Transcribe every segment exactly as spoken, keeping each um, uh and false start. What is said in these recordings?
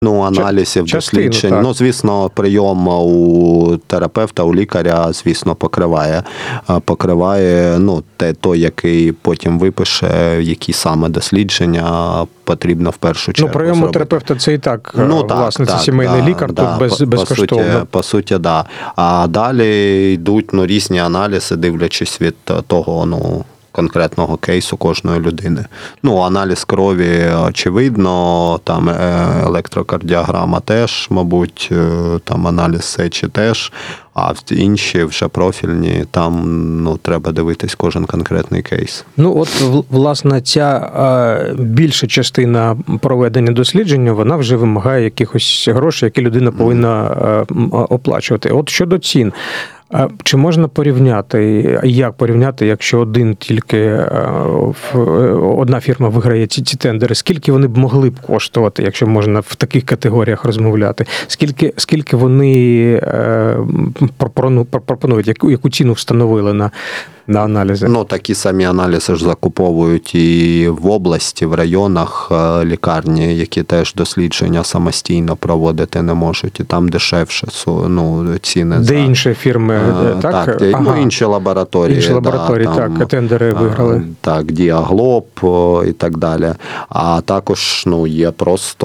Ну, аналізів, частину, досліджень. так. Ну, звісно, прийом у терапевта, у лікаря, звісно, покриває. Покриває, ну, те, той, який потім випише, які саме дослідження потрібно в першу чергу Ну, прийом у зробити. терапевта це і так, ну, так, власне, це так, сімейний да, лікар, да, тут без, по, безкоштовно. По суті, по суті, да. А далі йдуть, ну, різні аналізи, дивлячись від того, ну, конкретного кейсу кожної людини. Ну, аналіз крові, очевидно, там електрокардіограма теж, мабуть, там аналіз сечі теж, а інші вже профільні, там, ну, треба дивитись кожен конкретний кейс. Ну, от, власне, ця а, більша частина проведення дослідження, вона вже вимагає якихось грошей, які людина повинна а, оплачувати. От щодо цін, а чи можна порівняти, як порівняти, якщо один тільки одна фірма виграє ці, ці тендери, скільки вони б могли б коштувати, якщо можна в таких категоріях розмовляти? Скільки, скільки вони пропонують, яку, яку ціну встановили на, на аналізи? Ну, такі самі аналізи ж закуповують і в області, в районах лікарні, які теж дослідження самостійно проводити не можуть, і там дешевше, ну, ціни. Де за... інші фірми, так? Так, ага. ну, інші лабораторії. Інші лабораторії, да, там, так, тендери виграли. Так, Діаглоб і так далі. А також, ну, є просто,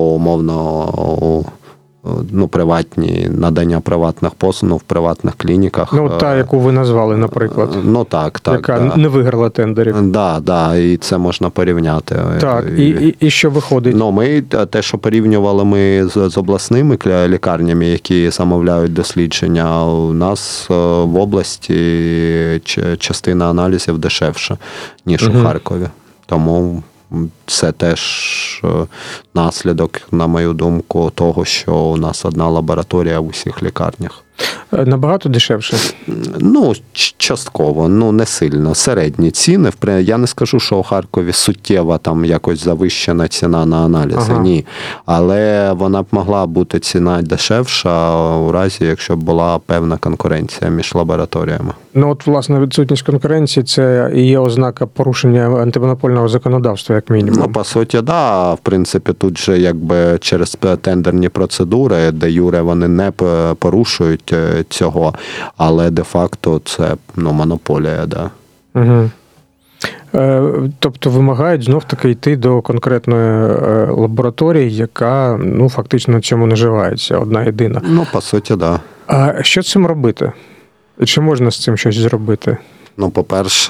умовно, ну, приватні, надання приватних послуг в приватних клініках. Ну, та, яку ви назвали, наприклад. Ну, так, так. Яка да. не виграла тендерів. Так, да, да, і це можна порівняти. Так, і, і, і що виходить? Ну, ми, те, що порівнювали ми з, з обласними лікарнями, які замовляють дослідження, у нас в області частина аналізів дешевша, ніж угу. у Харкові. Тому це теж наслідок, на мою думку, того, що у нас одна лабораторія в усіх лікарнях. Набагато дешевше? Ну, частково, ну не сильно. Середні ціни. Я не скажу, що у Харкові суттєва там якось завищена ціна на аналізи, ага. ні. Але вона б могла бути ціна дешевша у разі, якщо б була певна конкуренція між лабораторіями. Ну от, власне, відсутність конкуренції – це і є ознака порушення антимонопольного законодавства, як мінімум. Ну, по суті, да. В принципі, тут же якби через тендерні процедури, де юре вони не порушують цього, але де-факто це, ну, монополія, да. Угу. Тобто вимагають знов-таки йти до конкретної лабораторії, яка, ну, фактично на цьому наживається, одна єдина. Ну, по суті, да. А що з цим робити? Чи можна з цим щось зробити? Ну, по-перше,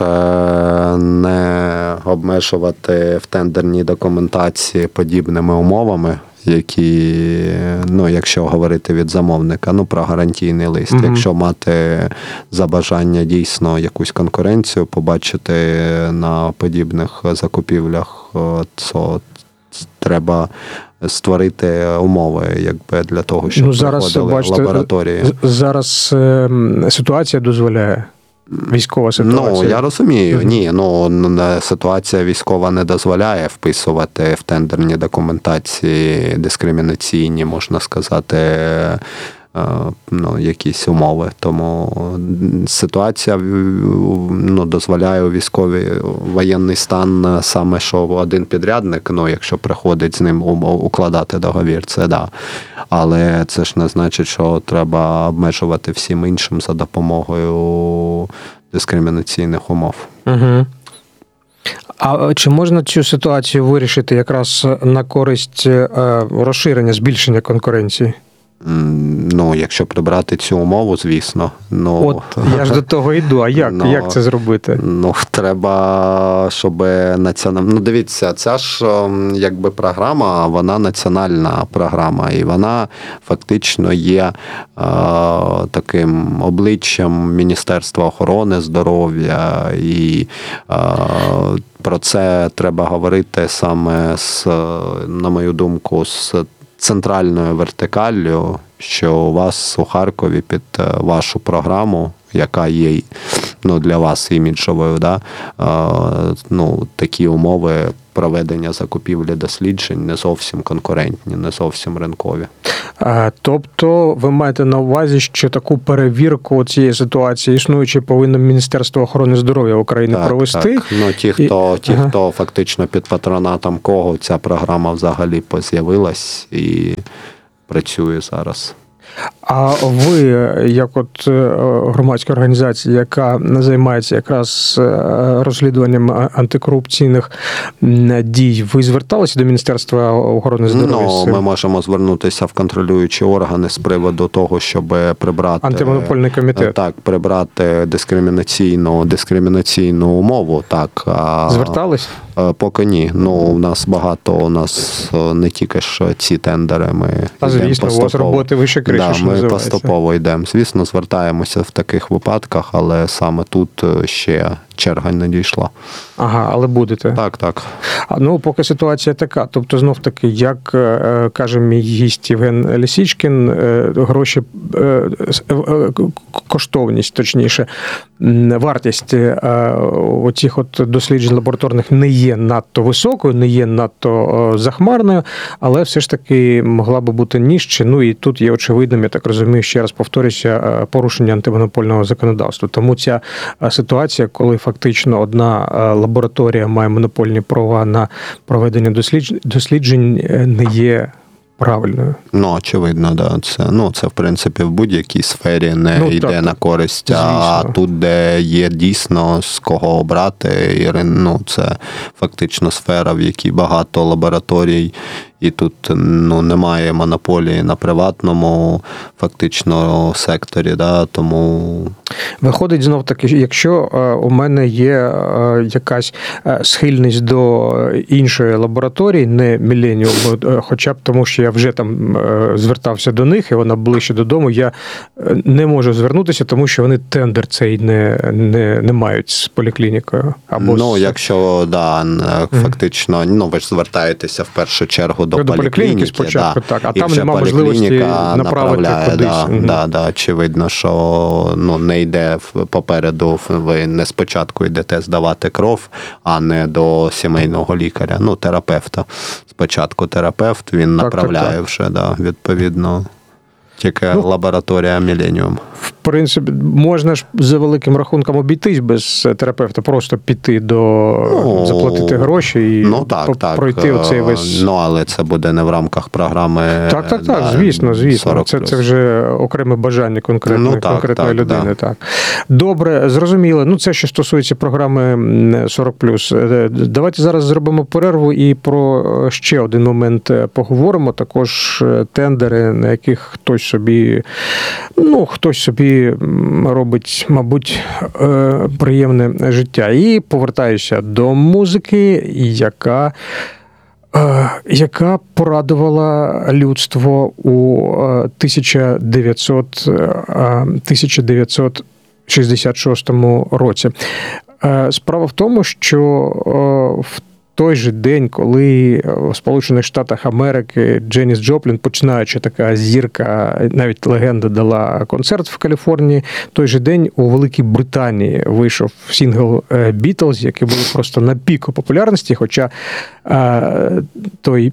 не обмежувати в тендерній документації подібними умовами, які, ну, якщо говорити від замовника, ну, про гарантійний лист. Mm-hmm. Якщо мати за бажання дійсно якусь конкуренцію побачити на подібних закупівлях, то треба створити умови, якби, для того, щоб ну, зараз, проходили бачите, лабораторії. Зараз е, ситуація дозволяє. Військова ситуація. Ну, я розумію. Ні, ну, ситуація військова не дозволяє вписувати в тендерні документації дискримінаційні, можна сказати, ну, якісь умови. Тому ситуація, ну, дозволяє у військовий воєнний стан саме, що один підрядник, ну, якщо приходить з ним укладати договір, це да. Але це ж не значить, що треба обмежувати всім іншим за допомогою дискримінаційних умов. Угу. А чи можна цю ситуацію вирішити якраз на користь розширення, збільшення конкуренції? Ну, якщо прибрати цю умову, звісно. Ну, от, я ж до того йду. А як, ну, як це зробити? Ну, треба, щоб національна... Ну, дивіться, ця ж, якби, програма, вона національна програма, і вона фактично є е, таким обличчям Міністерства охорони здоров'я, і е, про це треба говорити саме, з, на мою думку, з центральною вертикаллю, що у вас у Харкові під вашу програму, яка є, ну, для вас іміджовою, да, ну, такі умови проведення закупівлі досліджень не зовсім конкурентні, не зовсім ринкові. Тобто ви маєте на увазі, що таку перевірку цієї ситуації існуючої повинно Міністерство охорони здоров'я України так, провести? Так. Ну, ті, хто, І... ті ага. хто фактично під патронатом кого ця програма взагалі з'явилась і працює зараз. А ви, як от громадська організація, яка займається якраз розслідуванням антикорупційних дій, ви зверталися до Міністерства охорони здоров'я? Ну, ми можемо звернутися в контролюючі органи з приводу того, щоб прибрати... Антимонопольний комітет. Так, прибрати дискримінаційну, дискримінаційну умову. Так. Звертались? Поки ні. Ну, у нас багато, у нас не тільки ж ці тендери, ми А звісно, у вас роботи вище криші, да, що ми називається. поступово йдемо. Звісно, звертаємося в таких випадках, але саме тут ще черга не дійшла. Ага, але будете. Так, так. А ну, поки ситуація така. Тобто, знов таки, як е, каже мій гість Євген Лісічкін, е, гроші, е, е, коштовність, точніше, вартість е, оцих от досліджень лабораторних не є надто високою, не є надто захмарною, але все ж таки могла би бути нижче. Ну і тут є очевидним, я так розумію, ще раз повторюся, порушення антимонопольного законодавства. Тому ця ситуація, коли фактично одна лабораторія має монопольні права на проведення досліджень, досліджень не є правильною. Ну, очевидно, да. Це, ну, це, в принципі, в будь-якій сфері не ну, йде так, на користь, а звісно. тут, де є дійсно з кого обрати, і, ну, це фактично сфера, в якій багато лабораторій, і тут, ну, немає монополії на приватному фактично секторі, да, тому... Виходить, знов таки, якщо у мене є якась схильність до іншої лабораторії, не Millennium, хоча б тому, що я вже там звертався до них, і вона ближче додому, я не можу звернутися, тому що вони тендер цей не, не, не мають з поліклінікою. Або ну, з... якщо, да, фактично, ну, ви ж звертаєтеся в першу чергу до, до поліклініки, поліклініки спочатку, да. так, а І там вже немає можливості направити кудись. Да, угу. да, да, очевидно, що ну, не йде попереду, ви не спочатку йдете здавати кров, а не до сімейного лікаря, ну, терапевта. Спочатку терапевт, він так, направляє так, так. вже, да, відповідно, тільки ну, лабораторія Millennium. В принципі, можна ж за великим рахунком обійтись без терапевта, просто піти до, ну, заплатити гроші і ну, так, так. пройти оцей весь... Ну, але це буде не в рамках програми. Так, так, так, да, звісно, звісно. Це, плюс. це вже окреме бажання конкретної, ну, так, конкретної так, людини. Да. Так. Добре, зрозуміло. Ну, це, що стосується програми сорок плюс. Давайте зараз зробимо перерву і про ще один момент поговоримо. Також тендери, на яких хтось собі, ну, хтось собі робить, мабуть, приємне життя. І повертаюся до музики, яка яка порадувала людство у тисяча дев'ятсот шістдесят шостому році. Справа в тому, що в той же день, коли в Сполучених Штатах Америки Дженіс Джоплін, починаючи така зірка, навіть легенда, дала концерт в Каліфорнії, той же день у Великій Британії вийшов сингл «Beatles», який був просто на піку популярності, хоча той,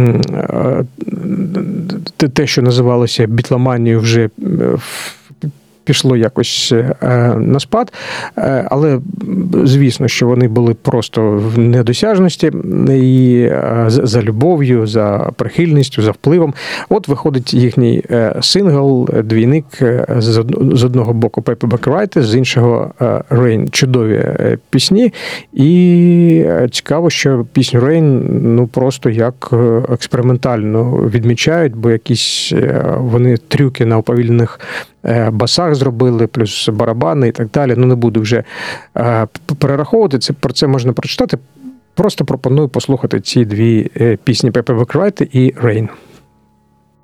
те, що називалося бітломанією, вже пішло якось на спад, але звісно, що вони були просто в недосяжності і за любов'ю, за прихильністю, за впливом. От виходить їхній сингл, двійник, з одного боку Paperback Writer, з іншого Rain. Чудові пісні. І цікаво, що пісню Rain, ну, просто як експериментально відмічають, бо якісь вони трюки на уповільнених басах зробили, плюс барабани і так далі. Ну, не буду вже перераховувати, це, про це можна прочитати. Просто пропоную послухати ці дві пісні Paperback Writer і Rain.